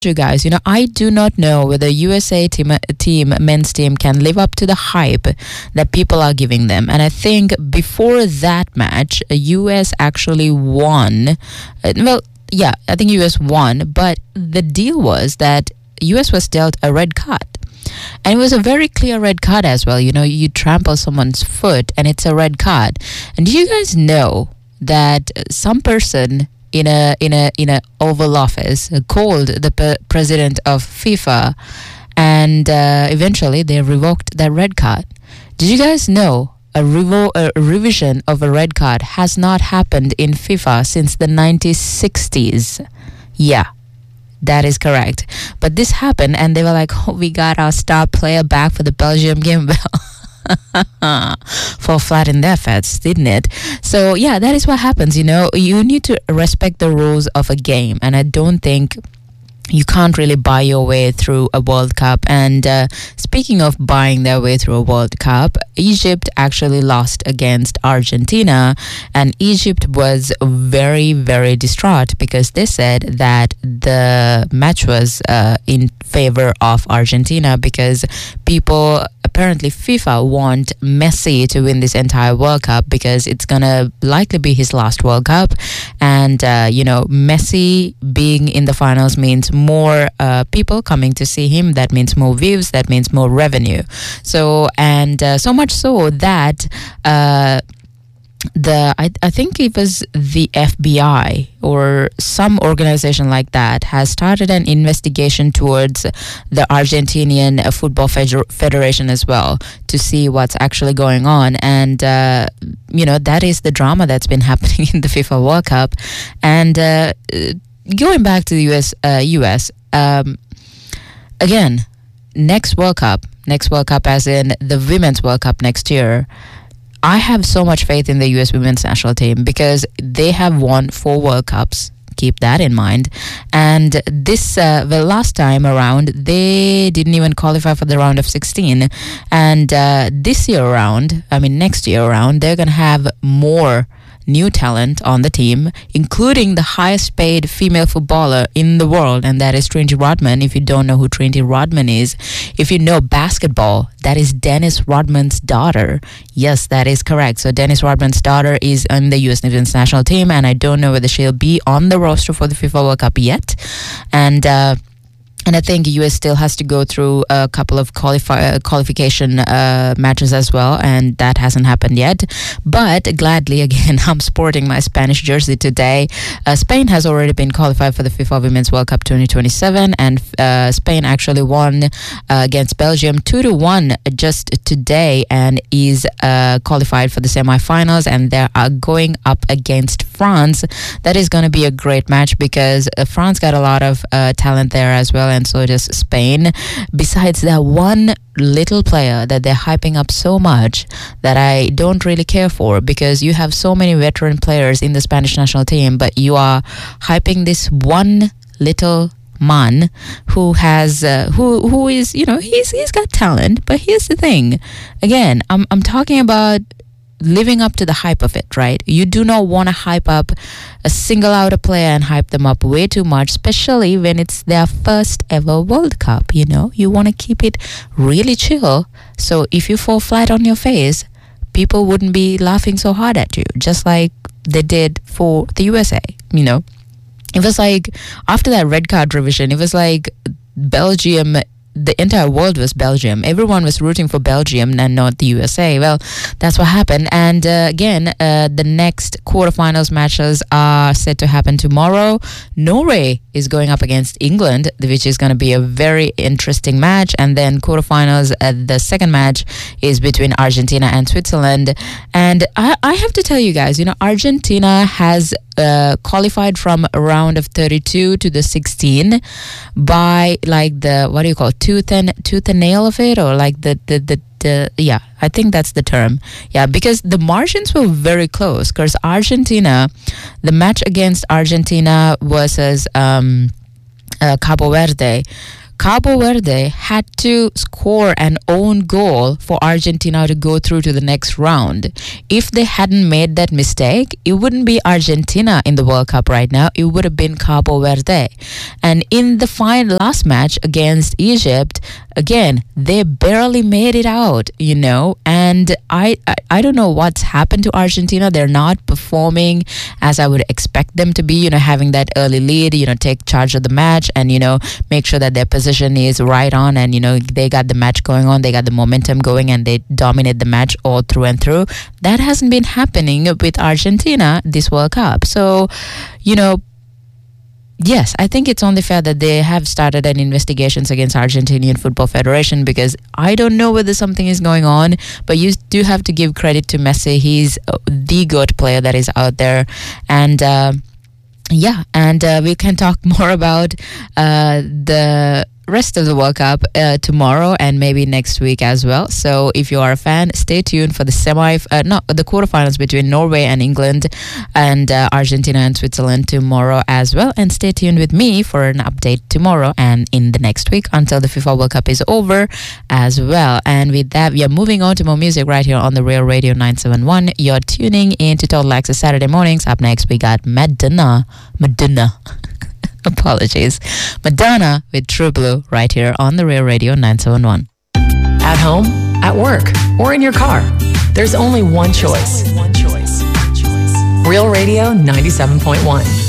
you guys, I do not know whether USA men's team can live up to the hype that people are giving them. And I think before that match, US actually won. Yeah, I think US won, but the deal was that US was dealt a red card. And it was a very clear red card as well. You trample someone's foot and it's a red card. And do you guys know that some person in a Oval Office called the president of FIFA, and eventually they revoked that red card? Did you guys know a revision of a red card has not happened in FIFA since the 1960s? Yeah, that is correct. But this happened, and they were like, "Oh, we got our star player back for the Belgium game." Fall flat in their face, didn't it? So yeah, that is what happens. You need to respect the rules of a game, and I don't think you can't really buy your way through a World Cup. And speaking of buying their way through a World Cup, Egypt actually lost against Argentina, and Egypt was very, very distraught because they said that the match was in favor of Argentina because apparently FIFA want Messi to win this entire World Cup because it's gonna likely be his last World Cup, and Messi being in the finals means more people coming to see him. That means more views, that means more revenue. So so much so that I think it was the FBI or some organization like that has started an investigation towards the Argentinian Football Federation as well to see what's actually going on. And that is the drama that's been happening in the FIFA World Cup. And going back to the US again, next World Cup as in the Women's World Cup next year, I have so much faith in the U.S. women's national team because they have won 4 World Cups. Keep that in mind. And this, last time around, they didn't even qualify for the round of 16. And next year around, they're going to have more new talent on the team, including the highest paid female footballer in the world, and that is Trinity Rodman. If you don't know who Trinity Rodman is, if you know basketball, that is Dennis Rodman's daughter. Yes, that is correct. So Dennis Rodman's daughter is on the U.S. women's national team, and I don't know whether she'll be on the roster for the FIFA World Cup yet. And I think US still has to go through a couple of qualification matches as well, and that hasn't happened yet. But gladly, again, I'm sporting my Spanish jersey today. Spain has already been qualified for the FIFA Women's World Cup 2027, and Spain actually won against Belgium 2-1 just today, and is qualified for the semifinals, and they are going up against France. That is going to be a great match because France got a lot of talent there as well, and so does Spain. Besides that one little player that they're hyping up so much that I don't really care for, because you have so many veteran players in the Spanish national team, but you are hyping this one little man who has who is, he's got talent. But here's the thing, again, I'm talking about living up to the hype of it, right? You do not want to hype up single out a player and hype them up way too much, especially when it's their first ever World Cup. You want to keep it really chill, so if you fall flat on your face, people wouldn't be laughing so hard at you, just like they did for the USA. It was like after that red card revision, it was like Belgium, the entire world was Belgium. Everyone was rooting for Belgium and not the USA. Well, that's what happened. And again, the next quarterfinals matches are set to happen tomorrow. Norway is going up against England, which is going to be a very interesting match. And then quarterfinals, the second match is between Argentina and Switzerland. And I have to tell you guys, Argentina has qualified from a round of 32 to the 16 by like the, what do you call it, tooth and nail of it, or like the yeah, I think that's the term. Yeah, because the margins were very close. Because Argentina, the match against Argentina versus Cabo Verde, Cabo Verde had to score an own goal for Argentina to go through to the next round. If they hadn't made that mistake, it wouldn't be Argentina in the World Cup right now. It would have been Cabo Verde. And in the last match against Egypt, again, they barely made it out, and I don't know what's happened to Argentina. They're not performing as I would expect them to be, having that early lead, take charge of the match and, make sure that their position is right on and, they got the match going on, they got the momentum going and they dominate the match all through and through. That hasn't been happening with Argentina this World Cup. So, yes, I think it's only fair that they have started an investigations against Argentinian Football Federation because I don't know whether something is going on, but you do have to give credit to Messi. He's the GOAT player that is out there. And we can talk more about the rest of the World Cup tomorrow and maybe next week as well. So if you are a fan, stay tuned for the the quarterfinals between Norway and England and Argentina and Switzerland tomorrow as well. And stay tuned with me for an update tomorrow and in the next week until the FIFA World Cup is over as well. And with that, we are moving on to more music right here on the Real Radio 971. You're tuning in to Total Access Saturday mornings. Up next, we got Madonna. Apologies. Madonna with True Blue right here on the Real Radio 971. At home, at work, or in your car, there's only one choice. Real Radio 97.1.